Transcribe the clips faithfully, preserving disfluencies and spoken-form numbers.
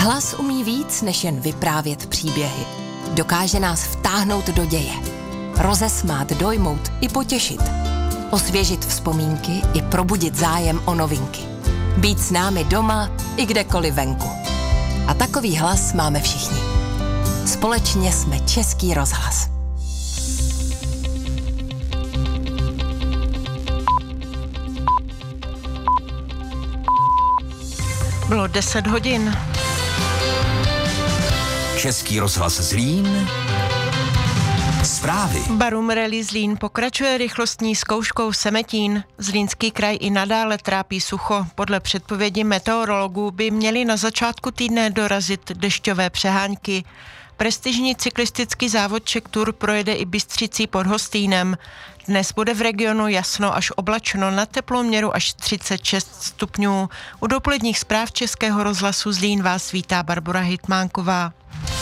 Hlas umí víc, než jen vyprávět příběhy. Dokáže nás vtáhnout do děje. Rozesmát, dojmout i potěšit. Osvěžit vzpomínky i probudit zájem o novinky. Být s námi doma i kdekoliv venku. A takový hlas máme všichni. Společně jsme Český rozhlas. Bylo deset hodin. Český rozhlas Zlín. Zprávy. Barum Rally Zlín pokračuje rychlostní zkouškou Semetín. Zlínský kraj i nadále trápí sucho. Podle předpovědi meteorologů by měly na začátku týdne dorazit dešťové přehánky. Prestižní cyklistický závod Czech Tour projede i Bystřicí pod Hostýnem. Dnes bude v regionu jasno až oblačno, na teploměru až třicet šest stupňů. U dopoledních zpráv Českého rozhlasu Zlín vás vítá Barbora Hitmánková.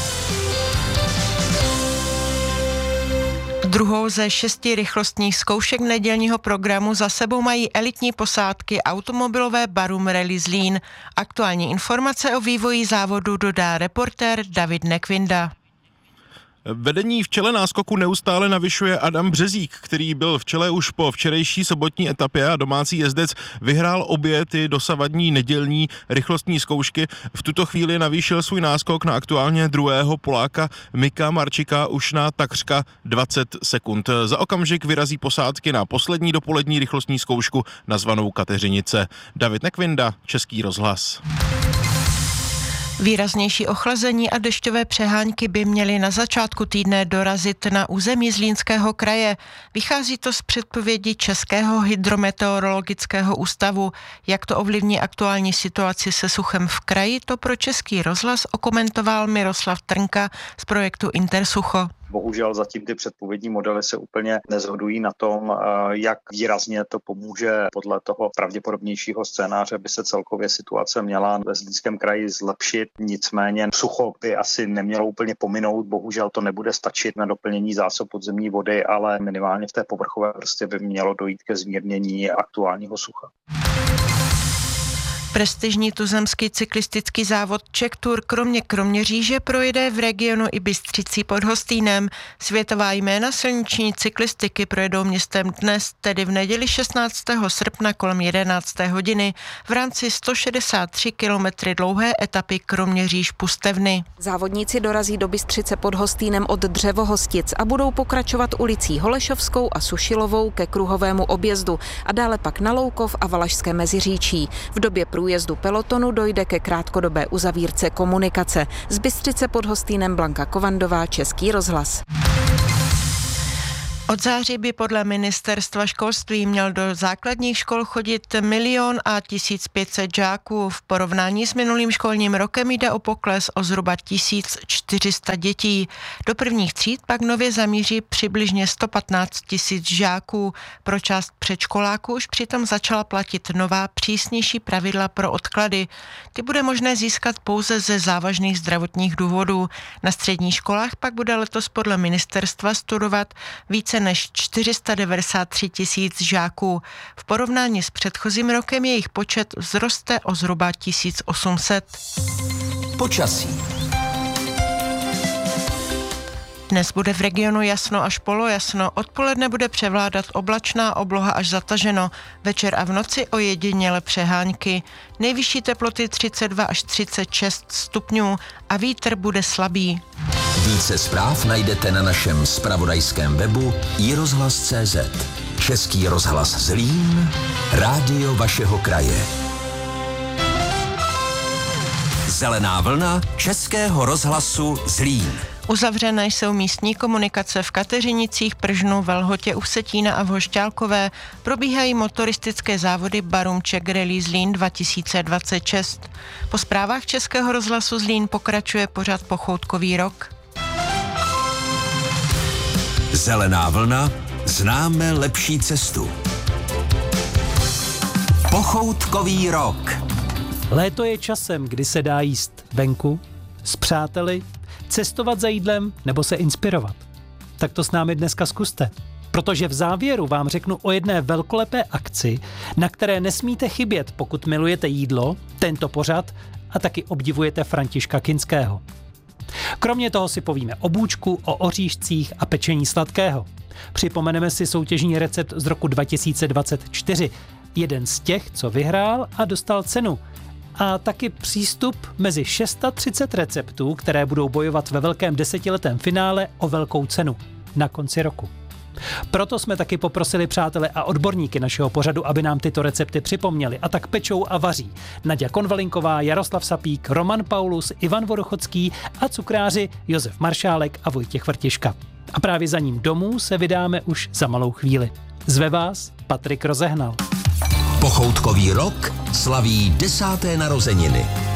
Druhou ze šesti rychlostních zkoušek nedělního programu za sebou mají elitní posádky automobilové Barum Rally Zlín. Aktuální informace o vývoji závodu dodá reportér David Nekvinda. Vedení v čele náskoku neustále navyšuje Adam Březík, který byl v čele už po včerejší sobotní etapě a domácí jezdec vyhrál obě ty dosavadní nedělní rychlostní zkoušky. V tuto chvíli navýšil svůj náskok na aktuálně druhého Poláka Mika Marčika už na takřka dvacet sekund. Za okamžik vyrazí posádky na poslední dopolední rychlostní zkoušku nazvanou Kateřinice. David Nekvinda, Český rozhlas. Výraznější ochlazení a dešťové přehánky by měly na začátku týdne dorazit na území Zlínského kraje. Vychází to z předpovědi Českého hydrometeorologického ústavu. Jak to ovlivní aktuální situaci se suchem v kraji, to pro Český rozhlas okomentoval Miroslav Trnka z projektu Intersucho. Bohužel zatím ty předpovědní modely se úplně neshodují na tom, jak výrazně to pomůže. Podle toho pravděpodobnějšího scénáře by se celkově situace měla ve Zlínském kraji zlepšit. Nicméně sucho by asi nemělo úplně pominout. Bohužel to nebude stačit na doplnění zásob podzemní vody, ale minimálně v té povrchové vrstvě by mělo dojít ke zmírnění aktuálního sucha. Prestižní tuzemský cyklistický závod Czech Tour kromě Kroměříže projede v regionu i Bystřicí pod Hostýnem. Světová jména silniční cyklistiky projedou městem dnes, tedy v neděli šestnáctého srpna kolem jedenácté hodiny v rámci sto šedesát tři kilometrů dlouhé etapy Kroměříž-Pustevny. Závodníci dorazí do Bystřice pod Hostýnem od Dřevohostic a budou pokračovat ulicí Holešovskou a Sušilovou ke kruhovému objezdu a dále pak na Loukov a Valašské Meziříčí. V době průjezdu pelotonu dojde ke krátkodobé uzavírce komunikace. Z Bystřice pod Hostýnem Blanka Kovandová, Český rozhlas. Od září by podle ministerstva školství měl do základních škol chodit milion a tisíc pět set žáků. V porovnání s minulým školním rokem jde o pokles o zhruba tisíc čtyři sta dětí. Do prvních tříd pak nově zamíří přibližně sto patnáct tisíc žáků. Pro část předškoláků už přitom začala platit nová přísnější pravidla pro odklady. Ty bude možné získat pouze ze závažných zdravotních důvodů. Na středních školách pak bude letos podle ministerstva studovat více než čtyři sta devadesát tři tisíc žáků. V porovnání s předchozím rokem jejich počet vzroste o zhruba tisíc osm set. Počasí. Dnes bude v regionu jasno až polojasno, odpoledne bude převládat oblačná obloha až zataženo, večer a v noci ojediněle přehánky. Nejvyšší teploty třicet dva až třicet šest stupňů a vítr bude slabý. Více zpráv najdete na našem zpravodajském webu i rozhlas tečka cé zet. Český rozhlas Zlín, rádio vašeho kraje. Zelená vlna Českého rozhlasu Zlín. Uzavřené jsou místní komunikace v Kateřinicích, Pržnu, Velhotě, u Vsetína a v Hošťálkové. Probíhají motoristické závody Barum Czech Rally Zlín dva tisíce dvacet šest. Po zprávách Českého rozhlasu Zlín pokračuje pořad Pochoutkový rok. Zelená vlna, známe lepší cestu. Pochoutkový rok. Léto je časem, kdy se dá jíst venku, s přáteli, cestovat za jídlem nebo se inspirovat. Tak to s námi dneska zkuste. Protože v závěru vám řeknu o jedné velkolepé akci, na které nesmíte chybět, pokud milujete jídlo, tento pořad a taky obdivujete Františka Kinského. Kromě toho si povíme o bůčku, o oříšcích a pečení sladkého. Připomeneme si soutěžní recept z roku dva tisíce dvacet čtyři. Jeden z těch, co vyhrál a dostal cenu. A taky přístup mezi třicet šest receptů, které budou bojovat ve velkém desetiletém finále o velkou cenu na konci roku. Proto jsme taky poprosili přátele a odborníky našeho pořadu, aby nám tyto recepty připomněli. A tak pečou a vaří Naďa Konvalinková, Jaroslav Sapík, Roman Paulus, Ivan Vodochodský a cukráři Josef Maršálek a Vojtěch Vrtiška. A právě za ním domů se vydáme už za malou chvíli. Zve vás Patrik Rozehnal. Pochoutkový rok slaví desáté narozeniny.